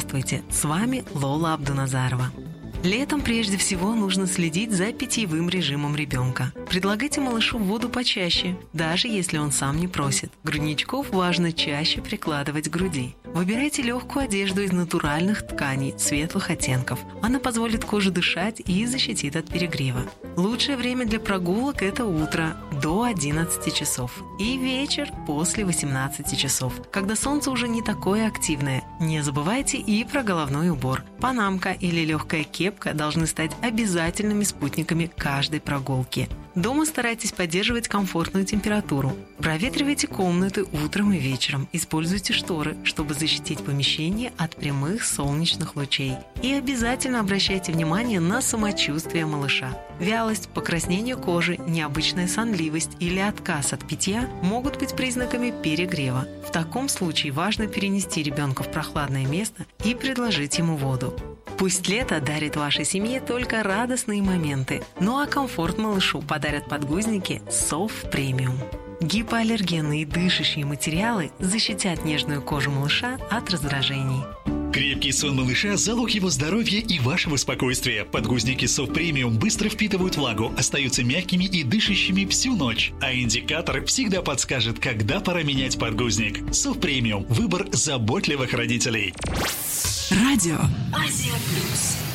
Здравствуйте, с вами Лола Абдуназарова. Летом прежде всего нужно следить за питьевым режимом ребенка. Предлагайте малышу воду почаще, даже если он сам не просит. Грудничков важно чаще прикладывать к груди. Выбирайте легкую одежду из натуральных тканей светлых оттенков. Она позволит коже дышать и защитит от перегрева. Лучшее время для прогулок – это утро до 11 часов и вечер после 18 часов, когда солнце уже не такое активное. Не забывайте и про головной убор. Панамка или легкая кепка должны стать обязательными спутниками каждой прогулки. Дома старайтесь поддерживать комфортную температуру. Проветривайте комнаты утром и вечером. Используйте шторы, чтобы защитить помещение от прямых солнечных лучей. И обязательно обращайте внимание на самочувствие малыша. Вялость, покраснение кожи, необычная сонливость или отказ от питья могут быть признаками перегрева. В таком случае важно перенести ребенка в прохладное место и предложить ему воду. Пусть лето дарит вашей семье только радостные моменты, ну а комфорт малышу подарят подгузники Sof Premium. Гипоаллергенные дышащие материалы защитят нежную кожу малыша от раздражений. Крепкий сон малыша – залог его здоровья и вашего спокойствия. Подгузники Sof Premium быстро впитывают влагу, остаются мягкими и дышащими всю ночь. А индикатор всегда подскажет, когда пора менять подгузник. Sof Premium – выбор заботливых родителей. Радио Азия Плюс.